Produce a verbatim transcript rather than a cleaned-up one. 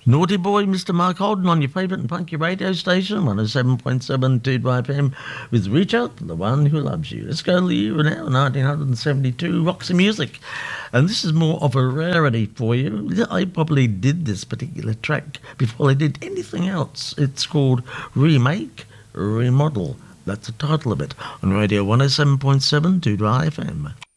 Naughty Boy, Mister Mark Holden on your favourite and funky radio station, one oh seven point seven two F M, with Reach Out for the One Who Loves You. Let's go to the year now, nineteen seventy-two, Roxy Music. And this is more of a rarity for you. I probably did this particular track before I did anything else. It's called Remake, Remodel. That's the title of it on Radio one oh seven point seven two F M.